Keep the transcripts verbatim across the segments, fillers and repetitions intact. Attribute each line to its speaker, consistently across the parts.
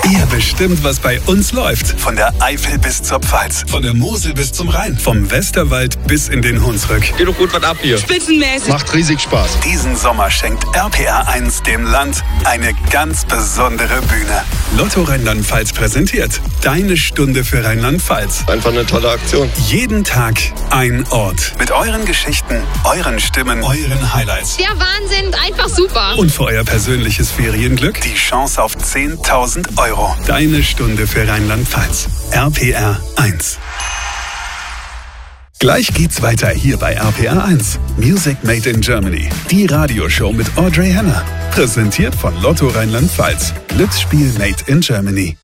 Speaker 1: Ihr bestimmt, was bei uns läuft. Von der Eifel bis zur Pfalz. Von der Mosel bis zum Rhein. Vom Westerwald bis in den Hunsrück.
Speaker 2: Geht doch gut was ab hier.
Speaker 3: Spitzenmäßig.
Speaker 4: Macht riesig Spaß.
Speaker 1: Diesen Sommer schenkt R P R eins dem Land eine ganz besondere Bühne. Lotto Rheinland-Pfalz präsentiert Deine Stunde für Rheinland-Pfalz.
Speaker 4: Einfach eine tolle Aktion.
Speaker 1: Jeden Tag ein Ort. Mit euren Geschichten, euren Stimmen, euren Highlights.
Speaker 3: Der Wahnsinn, einfach super.
Speaker 1: Und für euer persönliches Ferienglück die Chance auf zehntausend Euro. Deine Stunde für Rheinland-Pfalz. R P R eins. Gleich geht's weiter hier bei R P R eins. Music Made in Germany. Die Radioshow mit Audrey Henner. Präsentiert von Lotto Rheinland-Pfalz. Glücksspiel Made in Germany.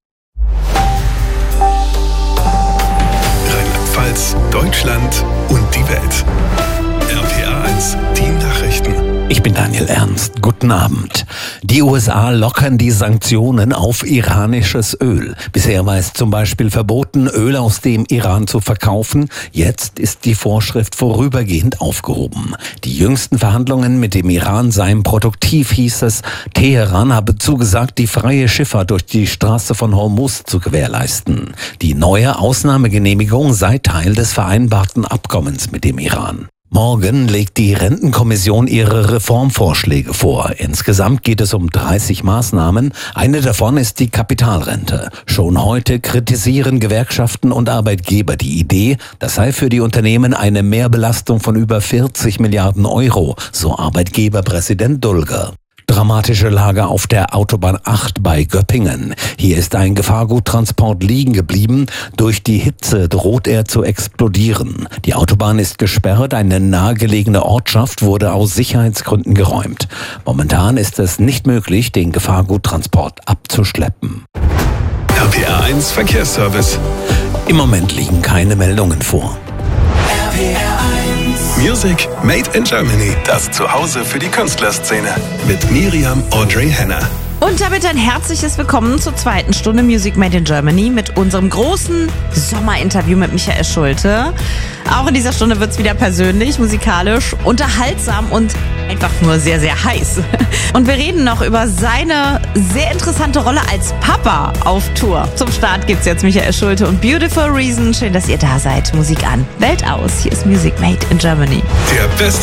Speaker 1: Rheinland-Pfalz, Deutschland und die Welt. R P R eins, die Nachrichten.
Speaker 5: Ich bin Daniel Ernst. Guten Abend. Die U S A lockern die Sanktionen auf iranisches Öl. Bisher war es zum Beispiel verboten, Öl aus dem Iran zu verkaufen. Jetzt ist die Vorschrift vorübergehend aufgehoben. Die jüngsten Verhandlungen mit dem Iran seien produktiv, hieß es. Teheran habe zugesagt, die freie Schifffahrt durch die Straße von Hormuz zu gewährleisten. Die neue Ausnahmegenehmigung sei Teil des vereinbarten Abkommens mit dem Iran. Morgen legt die Rentenkommission ihre Reformvorschläge vor. Insgesamt geht es um dreißig Maßnahmen. Eine davon ist die Kapitalrente. Schon heute kritisieren Gewerkschaften und Arbeitgeber die Idee, das sei für die Unternehmen eine Mehrbelastung von über vierzig Milliarden Euro, so Arbeitgeberpräsident Dulger. Dramatische Lage auf der Autobahn acht bei Göppingen. Hier ist ein Gefahrguttransport liegen geblieben. Durch die Hitze droht er zu explodieren. Die Autobahn ist gesperrt. Eine nahegelegene Ortschaft wurde aus Sicherheitsgründen geräumt. Momentan ist es nicht möglich, den Gefahrguttransport abzuschleppen.
Speaker 1: R P R eins Verkehrsservice.
Speaker 5: Im Moment liegen keine Meldungen vor.
Speaker 6: R P R eins.
Speaker 1: Music Made in Germany. Das Zuhause für die Künstlerszene. Mit Miriam Audrey Henner.
Speaker 7: Und damit ein herzliches Willkommen zur zweiten Stunde Music Made in Germany mit unserem großen Sommerinterview mit Michael Schulte. Auch in dieser Stunde wird es wieder persönlich, musikalisch, unterhaltsam und einfach nur sehr, sehr heiß. Und wir reden noch über seine sehr interessante Rolle als Papa auf Tour. Zum Start gibt's jetzt Michael Schulte und Beautiful Reason. Schön, dass ihr da seid. Musik an, Welt aus. Hier ist Music Made in Germany.
Speaker 1: Der beste